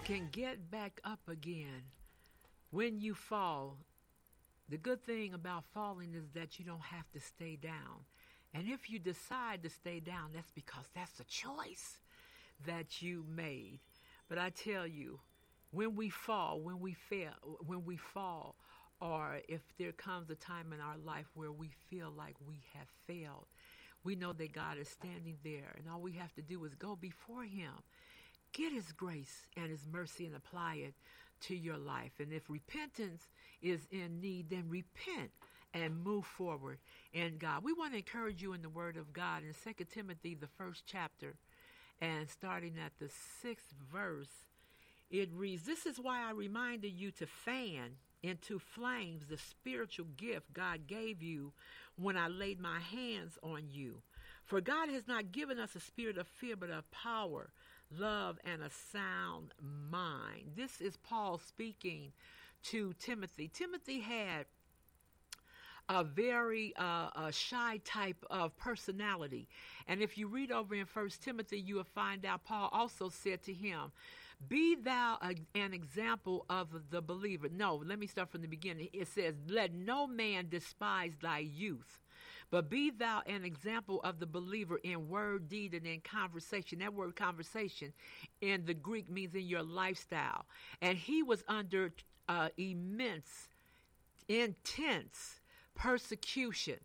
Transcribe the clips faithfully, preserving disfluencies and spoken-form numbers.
can get back up again when you fall. The good thing about falling is that you don't have to stay down. And if you decide to stay down, that's because that's a choice that you made. But I tell you, when we fall, when we fail, when we fall, or if there comes a time in our life where we feel like we have failed, we know that God is standing there, and all we have to do is go before him, get his grace and his mercy and apply it to your life. And if repentance is in need, then repent and move forward in God. We want to encourage you in the Word of God in Second Timothy, the first chapter, and starting at the sixth verse, it reads, "This is why I reminded you to fan into flames the spiritual gift God gave you when I laid my hands on you. For God has not given us a spirit of fear, but of power, love, and a sound mind." This is Paul speaking to Timothy. Timothy had a very uh, a shy type of personality. And if you read over in First Timothy, you will find out Paul also said to him, "Be thou a, an example of the believer." No, let me start from the beginning. It says, "Let no man despise thy youth, but be thou an example of the believer in word, deed, and in conversation." That word conversation in the Greek means in your lifestyle. And he was under uh, immense, intense persecution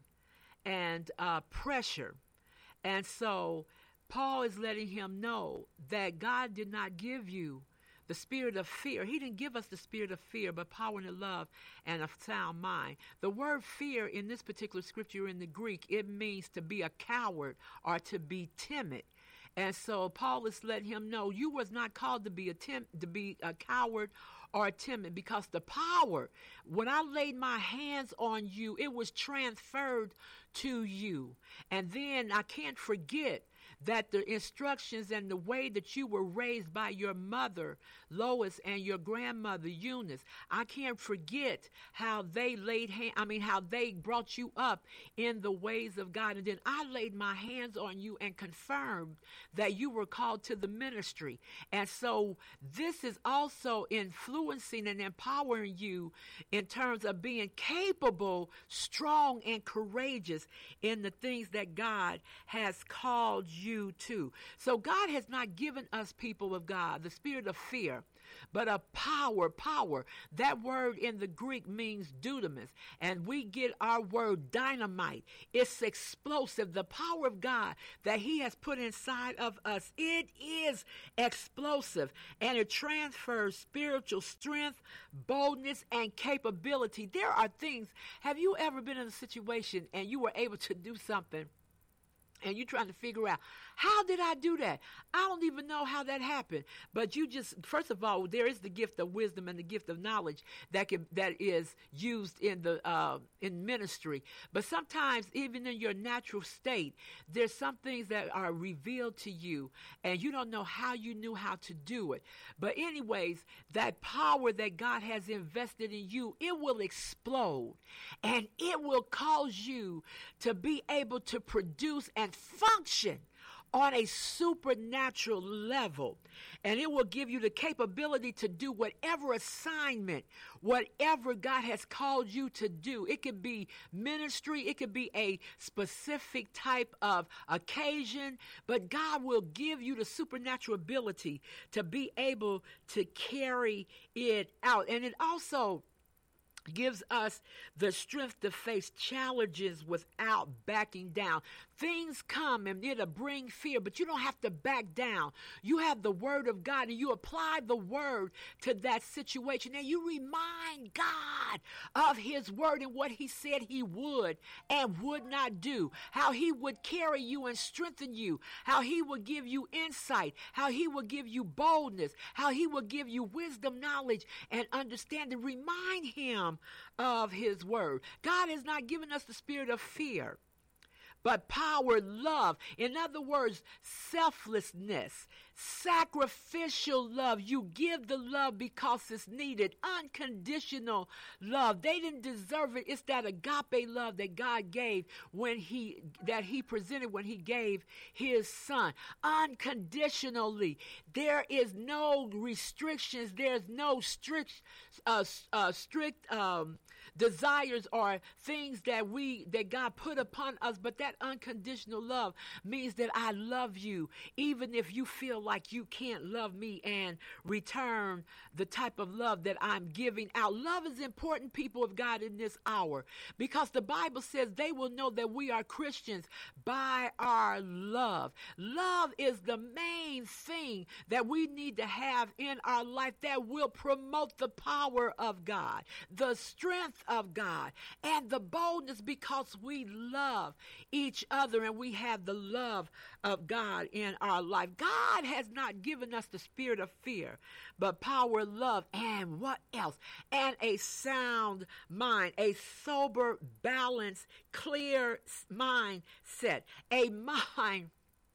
and uh, pressure. And so Paul is letting him know that God did not give you the spirit of fear. He didn't give us the spirit of fear, but power and love and a sound mind. The word fear in this particular scripture in the Greek, it means to be a coward or to be timid. And so Paul is letting him know you was not called to be a tim- to be a coward or timid, because the power, when I laid my hands on you, it was transferred to you. And then I can't forget that the instructions and the way that you were raised by your mother, Lois, and your grandmother, Eunice, I can't forget how they laid hand, I mean, how they brought you up in the ways of God. And then I laid my hands on you and confirmed that you were called to the ministry. And so this is also influencing and empowering you in terms of being capable, strong, and courageous in the things that God has called you to. So God has not given us, people of God, the spirit of fear, but a power, power. That word in the Greek means dunamis, and we get our word dynamite. It's explosive. The power of God that he has put inside of us, it is explosive, and it transfers spiritual strength, boldness, and capability. There are things, have you ever been in a situation and you were able to do something and you're trying to figure out, how did I do that? I don't even know how that happened. But you just, first of all, there is the gift of wisdom and the gift of knowledge that can, that is used in the uh, in ministry. But sometimes, even in your natural state, there's some things that are revealed to you, and you don't know how you knew how to do it. But anyways, that power that God has invested in you, it will explode, and it will cause you to be able to produce and function on a supernatural level. And it will give you the capability to do whatever assignment, whatever God has called you to do. It could be ministry, it could be a specific type of occasion, but God will give you the supernatural ability to be able to carry it out. And it also gives us the strength to face challenges without backing down. Things come and it'll bring fear, but you don't have to back down. You have the word of God, and you apply the word to that situation, and you remind God of his word and what he said he would and would not do, how he would carry you and strengthen you, how he would give you insight, how he would give you boldness, how he would give you wisdom, knowledge, and understanding. Remind him of his word. God has not given us the spirit of fear, but power, love. In other words, selflessness. Sacrificial love. You give the love because it's needed. Unconditional love. They didn't deserve it. It's that agape love that God gave when he, that he presented when he gave his son. Unconditionally. There is no restrictions. There's no strict, uh, uh, strict, um, desires or things that we that God put upon us, but that unconditional love means that I love you even if you feel like you can't love me and return the type of love that I'm giving out. Love is important, people of God, in this hour, because the Bible says they will know that we are Christians by our love. Love is the main thing that we need to have in our life that will promote the power of God, the strength of God, and the boldness, because we love each other and we have the love of God in our life. God has not given us the spirit of fear, but power, love, and what else? And a sound mind, a sober, balanced, clear mindset, a mind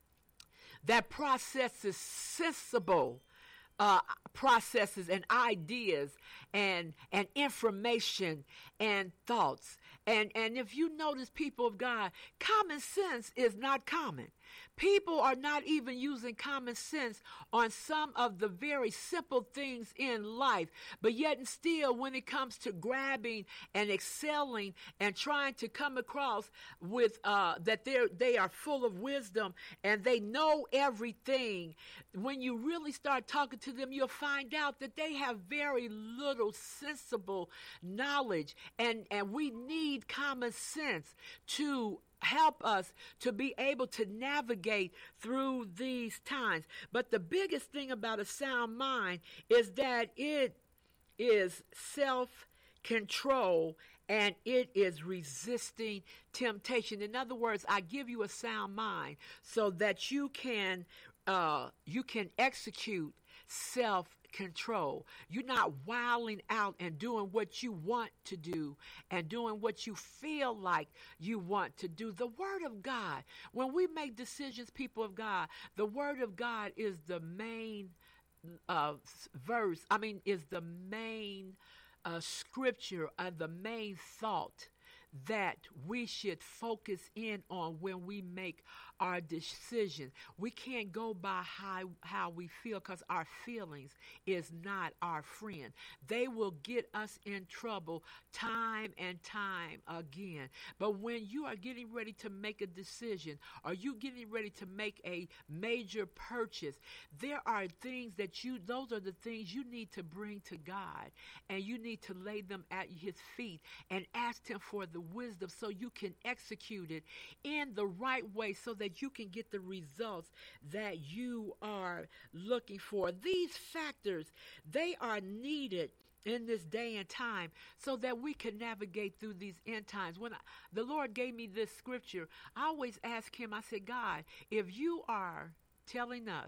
that processes sensible Uh, processes and ideas and and information and thoughts. And and if you notice, people of God, common sense is not common. People are not even using common sense on some of the very simple things in life. But yet and still, when it comes to grabbing and excelling and trying to come across with uh, that they they are full of wisdom and they know everything, when you really start talking to them, you'll find out that they have very little sensible knowledge. And, and we need common sense to help us to be able to navigate through these times. But the biggest thing about a sound mind is that it is self-control and it is resisting temptation. In other words, I give you a sound mind so that you can uh, you can execute self-control. You're not wilding out and doing what you want to do and doing what you feel like you want to do. The Word of God, when we make decisions, people of God, the Word of God is the main uh, verse, I mean, is the main uh, scripture, uh, the main thought that we should focus in on when we make our decisions. We can't go by how, how we feel, because our feelings is not our friend. They will get us in trouble time and time again. But when you are getting ready to make a decision, or you getting ready to make a major purchase, there are things that you, those are the things you need to bring to God, and you need to lay them at his feet and ask him for the wisdom so you can execute it in the right way so that you can get the results that you are looking for. These factors, they are needed in this day and time so that we can navigate through these end times. When I, the Lord gave me this scripture, I always ask him, I said, God, if you are telling us,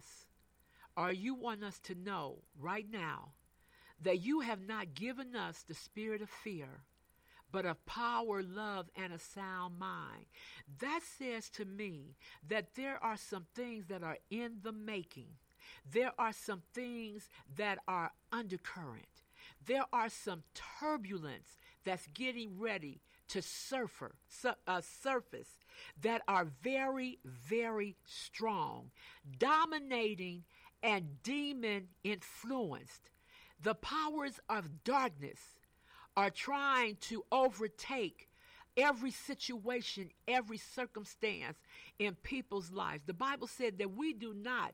or you want us to know right now that you have not given us the spirit of fear, but of power, love, and a sound mind. That says to me that there are some things that are in the making. There are some things that are undercurrent. There are some turbulence that's getting ready to surfer, su- uh, surface that are very, very strong, dominating and demon influenced. The powers of darkness are trying to overtake every situation, every circumstance in people's lives. The Bible said that we do not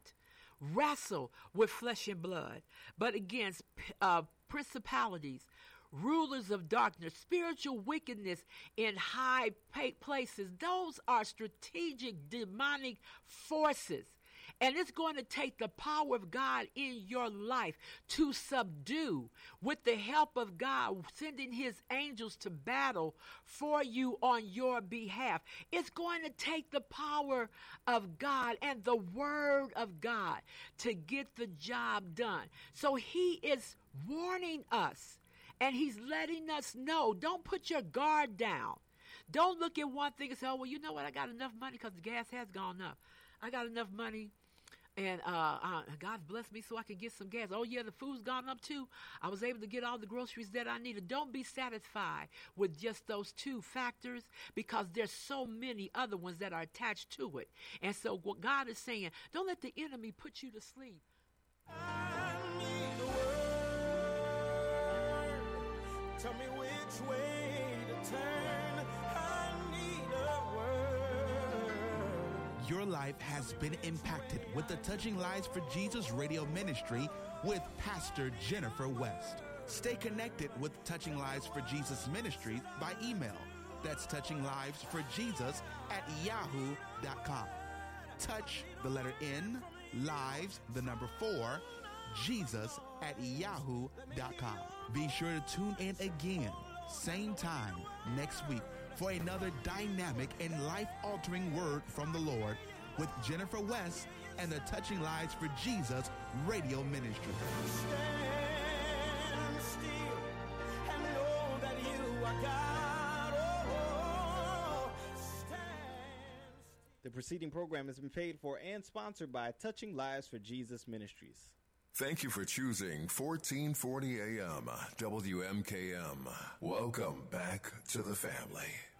wrestle with flesh and blood, but against uh, principalities, rulers of darkness, spiritual wickedness in high places. Those are strategic demonic forces. And it's going to take the power of God in your life to subdue, with the help of God, sending his angels to battle for you on your behalf. It's going to take the power of God and the word of God to get the job done. So he is warning us, and he's letting us know, don't put your guard down. Don't look at one thing and say, oh, well, you know what? I got enough money because the gas has gone up. I got enough money. And uh, uh, God's blessed me so I can get some gas. Oh, yeah, the food's gone up too. I was able to get all the groceries that I needed. Don't be satisfied with just those two factors, because there's so many other ones that are attached to it. And so what God is saying, don't let the enemy put you to sleep. I need a word. Tell me which way to turn. I need a word. Your life has been impacted with the Touching Lives for Jesus radio ministry with Pastor Jennifer West. Stay connected with Touching Lives for Jesus Ministries by email. That's touching lives for jesus at yahoo dot com. Touch the letter N, lives, the number four, Jesus at yahoo dot com. Be sure to tune in again, same time next week, for another dynamic and life-altering word from the Lord with Jennifer West and the Touching Lives for Jesus radio ministry. Stand still and know that you are God. Oh, stand The preceding program has been paid for and sponsored by Touching Lives for Jesus Ministries. Thank you for choosing fourteen forty A M W M K M. Welcome back to the family.